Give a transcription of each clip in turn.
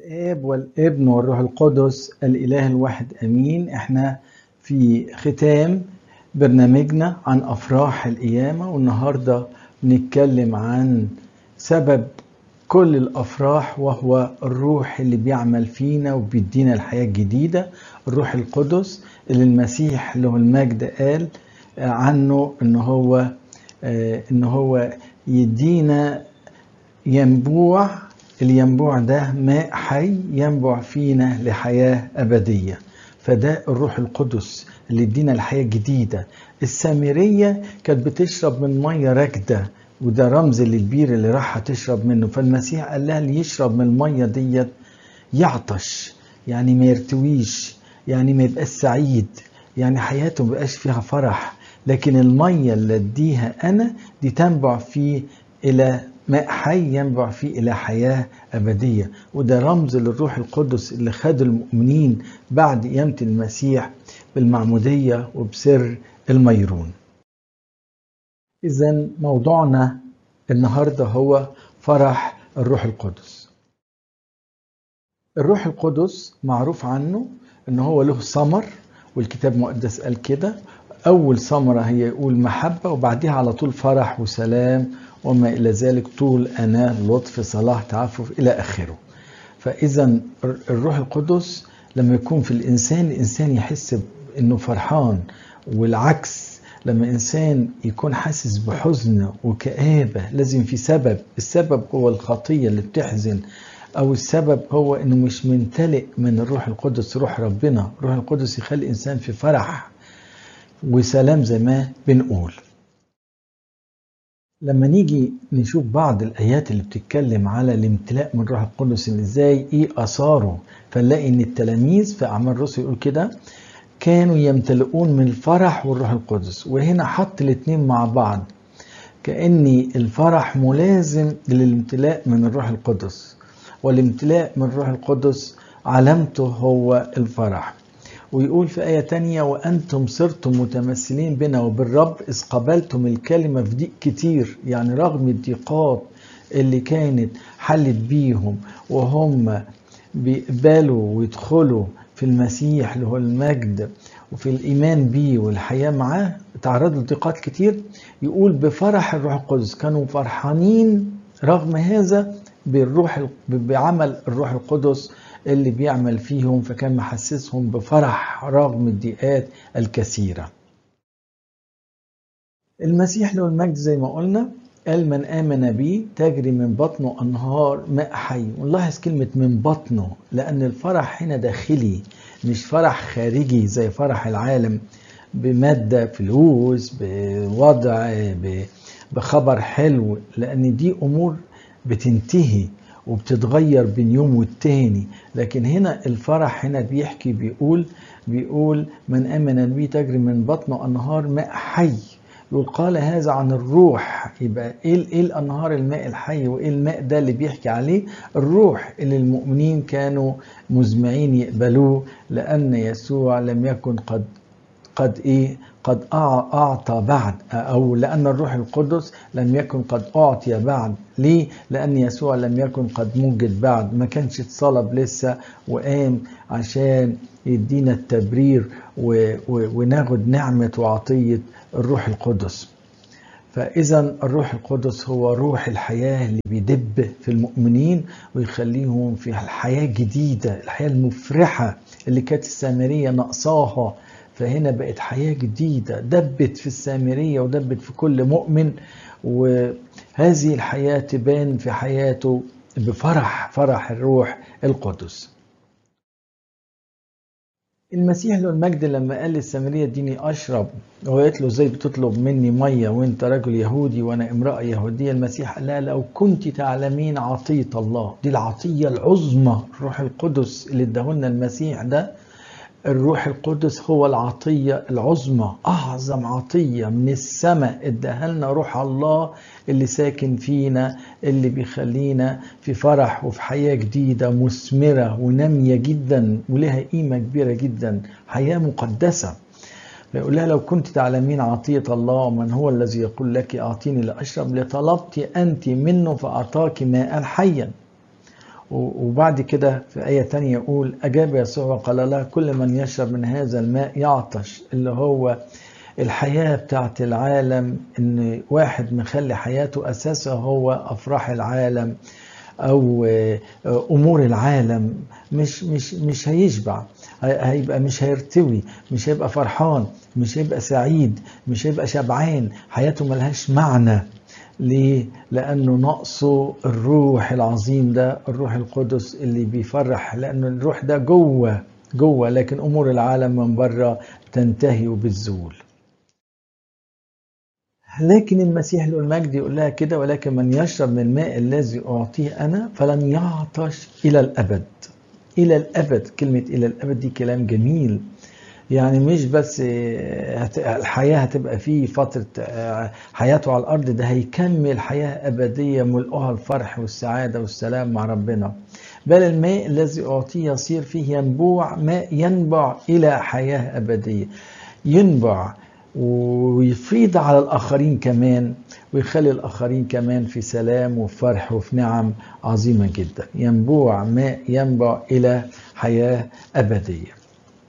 الآب والابن والروح القدس الإله الواحد أمين. احنا في ختام برنامجنا عن أفراح القيامة، والنهاردة بنتكلم عن سبب كل الأفراح، وهو الروح اللي بيعمل فينا وبيدينا الحياة الجديدة، الروح القدس اللي المسيح له المجد قال عنه إن هو يدينا ينبوع. الينبوع ده ماء حي ينبع فينا لحياة أبدية، فده الروح القدس اللي يدينا الحياة الجديدة. السامرية كانت بتشرب من مية راكدة، وده رمز للبير اللي راح تشرب منه، فالمسيح قال لها اللي يشرب من المية ديت يعطش، يعني ما يرتويش، يعني ما يبقاش سعيد، يعني حياته ما بقاش فيها فرح. لكن المية اللي اديها أنا دي تنبع فيه إلى ماء حي ينبع فيه إلى حياة أبدية، وده رمز للروح القدس اللي خد المؤمنين بعد قيامة المسيح بالمعمودية وبسر الميرون. إذن موضوعنا النهاردة هو فرح الروح القدس. الروح القدس معروف عنه إنه هو له ثمر، والكتاب المقدس قال كده. أول ثمرة هي يقول محبة، وبعدها على طول فرح وسلام وما إلى ذلك، طول أناة لطف صلاح تعفف إلى آخره. فإذا الروح القدس لما يكون في الإنسان يحس إنه فرحان، والعكس لما إنسان يكون حاسس بحزن وكآبة لازم في سبب. السبب هو الخطية اللي بتحزن، أو السبب هو إنه مش ممتلئ من الروح القدس، روح ربنا. الروح القدس يخلي الإنسان في فرح وسلام زي ما بنقول. لما نيجي نشوف بعض الآيات اللي بتتكلم على الامتلاء من الروح القدس، اللي ازاي ايه أثاره، فنلاقي ان التلاميذ في أعمال الرسل يقول كده كانوا يمتلئون من الفرح والروح القدس، وهنا حط الاتنين مع بعض، كأن الفرح ملازم للامتلاء من الروح القدس، والامتلاء من الروح القدس علامته هو الفرح. ويقول في آية تانية وأنتم صرتم متمثلين بنا وبالرب إذ قبلتم الكلمة في ضيق كتير، يعني رغم الضيقات اللي كانت حلت بيهم وهم بيقبلوا ويدخلوا في المسيح اللي هو المجد وفي الإيمان بيه والحياة معاه، تعرضوا لضيقات كتير. يقول بفرح الروح القدس كانوا فرحانين رغم هذا بعمل الروح القدس اللي بيعمل فيهم، فكان محسسهم بفرح رغم الضيقات الكثيرة. المسيح له المجد زي ما قلنا قال من آمن بي تجري من بطنه أنهار ماء حي. ونلاحظ كلمة من بطنه، لأن الفرح هنا داخلي مش فرح خارجي زي فرح العالم بمادة فلوس بوضع بخبر حلو، لأن دي أمور بتنتهي وبتتغير بين يوم والتاني. لكن هنا الفرح هنا بيحكي بيقول من آمن بي تجري من بطنه أنهار ماء حي. يقول قال هذا عن الروح. يبقى ايه الانهار الماء الحي، وايه الماء ده اللي بيحكي عليه؟ الروح اللي المؤمنين كانوا مزمعين يقبلوه، لان يسوع لم يكن قد أعطى بعد، أو لأن الروح القدس لم يكن قد أعطي بعد. ليه؟ لأن يسوع لم يكن قد موجد بعد، ما كانش اتصلب لسه وقام عشان يدينا التبرير وناخد نعمة وعطية الروح القدس. فإذا الروح القدس هو روح الحياة اللي بيدب في المؤمنين ويخليهم في الحياة الجديدة، الحياة المفرحة اللي كانت السامرية نقصاها، فهنا بقت حياة جديدة دبت في السامرية ودبت في كل مؤمن، وهذه الحياة تبان في حياته فرح الروح القدس. المسيح له المجد لما قال للسامرية اديني أشرب، وقالت له ازاي بتطلب مني مية وانت رجل يهودي وانا امرأة يهودية؟ المسيح قال لها لو كنت تعلمين عطية الله، دي العطية العظمى الروح القدس اللي اداهولنا المسيح ده. الروح القدس هو العطية العظمى، أعظم عطية من السماء اداها لنا روح الله اللي ساكن فينا، اللي بيخلينا في فرح وفي حياة جديدة مثمرة ونامية جدا ولها قيمة كبيرة جدا، حياة مقدسة. فيقول لها لو كنت تعلمين عطية الله ومن هو الذي يقول لك أعطيني لأشرب لطلبت أنت منه فأعطاك ماء حيا. وبعد كده في آية تانية يقول أجاب يسوع وقال له كل من يشرب من هذا الماء يعطش، اللي هو الحياة بتاعت العالم، إن واحد مخلي حياته أساسها هو أفراح العالم أو أمور العالم، مش هيشبع، هيبقى مش هيرتوي، مش هيبقى فرحان، مش هيبقى سعيد، مش هيبقى شبعان، حياته ملهاش معنى. ليه؟ لأنه نقصه الروح العظيم ده، الروح القدس اللي بيفرح، لأن الروح ده جوه، لكن أمور العالم من بره تنتهي وبتزول. لكن المسيح له المجد يقول لها كده ولكن من يشرب من الماء الذي أعطيه أنا فلن يعطش إلى الأبد. إلى الأبد، كلمة إلى الأبد دي كلام جميل، يعني مش بس الحياة هتبقى فيه فترة حياته على الأرض، ده هيكمل حياة أبدية ملؤها الفرح والسعادة والسلام مع ربنا. بل الماء الذي أعطيه يصير فيه ينبوع ماء ينبع إلى حياة أبدية، ينبع ويفيض على الآخرين كمان، ويخلي الآخرين كمان في سلام وفرح وفي نعم عظيمة جدا. ينبوع ماء ينبع إلى حياة أبدية.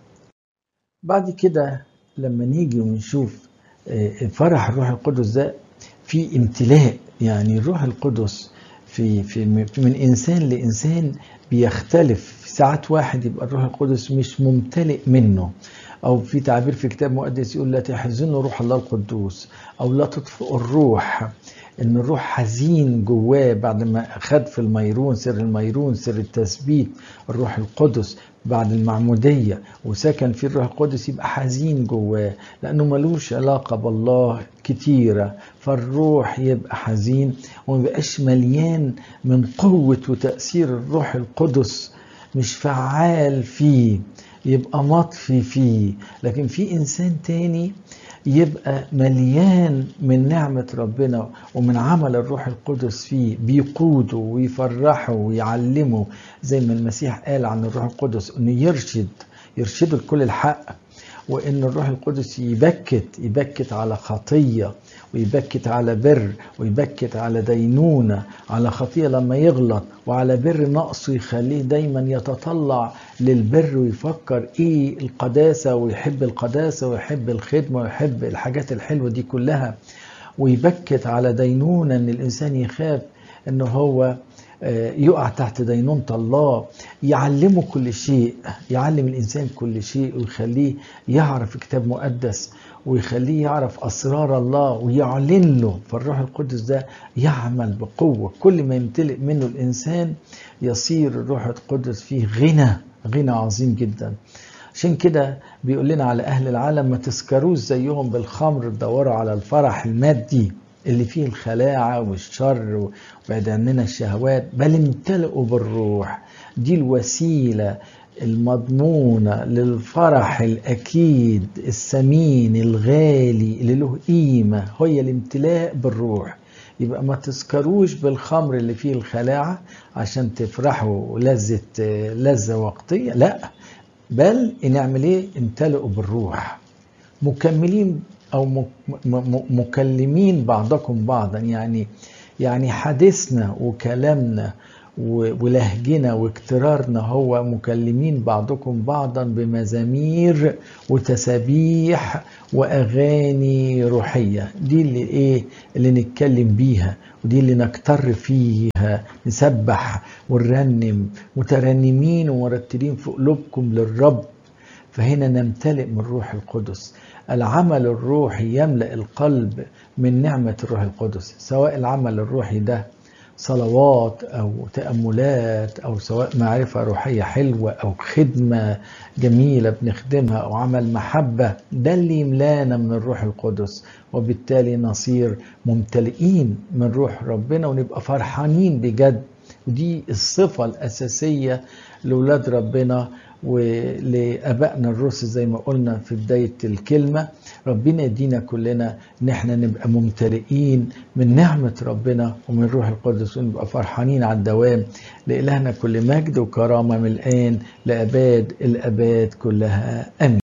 بعد كده لما نيجي ونشوف فرح الروح القدس ده في امتلاء، يعني الروح القدس في من إنسان لإنسان بيختلف. في ساعات واحد يبقى الروح القدس مش ممتلئ منه، أو في تعبير في كتاب مقدس يقول لا تحزنوا روح الله القدوس، أو لا تطفئوا الروح، إن الروح حزين جواه بعد ما خد في الميرون، سر الميرون، سر التثبيت، الروح القدس بعد المعمودية وسكن في الروح القدس، يبقى حزين جواه لأنه ملوش علاقة بالله كتيرة، فالروح يبقى حزين ومبقاش مليان من قوة وتأثير الروح القدس، مش فعال فيه، يبقى مطفي فيه. لكن في إنسان تاني يبقى مليان من نعمة ربنا ومن عمل الروح القدس فيه، بيقوده ويفرحه ويعلمه، زي ما المسيح قال عن الروح القدس انه يرشده لكل الحق، وان الروح القدس يبكت على خطية، ويبكت على بر، ويبكت على دينونة، على خطية لما يغلط، وعلى بر نقصه يخليه دايما يتطلع للبر ويفكر ايه القداسة، ويحب القداسة ويحب الخدمة ويحب الحاجات الحلوة دي كلها. ويبكت على دينونة ان الانسان يخاف انه هو يقع تحت دينونة الله. يعلمه كل شيء، يعلم الإنسان كل شيء، ويخليه يعرف كتاب مقدس، ويخليه يعرف أسرار الله ويعلن له. فالروح القدس ده يعمل بقوة، كل ما يمتلئ منه الإنسان يصير الروح القدس فيه غنى عظيم جدا. عشان كده بيقول لنا على أهل العالم ما تسكروش زيهم بالخمر، تدوروا على الفرح المادي اللي فيه الخلاعة والشر وبعد عننا الشهوات، بل امتلئوا بالروح. دي الوسيلة المضمونة للفرح الأكيد الثمين الغالي اللي له قيمة، هي الامتلاء بالروح. يبقى ما تسكروش بالخمر اللي فيه الخلاعة عشان تفرحوا لذة وقتية، لا، بل نعمل ايه؟ امتلئوا بالروح، مكملين او مكلمين بعضكم بعضا، يعني حديثنا وكلامنا ولهجنا واكترارنا هو مكلمين بعضكم بعضا بمزامير وتسابيح واغاني روحيه. دي اللي نتكلم بيها، ودي اللي نكتر فيها، نسبح ونرنم مترنمين ومرتلين في قلوبكم للرب. فهنا نمتلئ من الروح القدس. العمل الروحي يملأ القلب من نعمة الروح القدس، سواء العمل الروحي ده صلوات أو تأملات، أو سواء معرفة روحية حلوة أو خدمة جميلة بنخدمها أو عمل محبة، ده اللي يملانا من الروح القدس، وبالتالي نصير ممتلئين من روح ربنا ونبقى فرحانين بجد. ودي الصفة الأساسية لأولاد ربنا ولأبائنا الرسل، زي ما قلنا في بداية الكلمة. ربنا يدينا كلنا ان احنا نبقى ممتلئين من نعمة ربنا ومن روح القدس، ونبقى فرحانين على الدوام. لإلهنا كل مجد وكرامة من الآن لأباد الأباد كلها، آمين.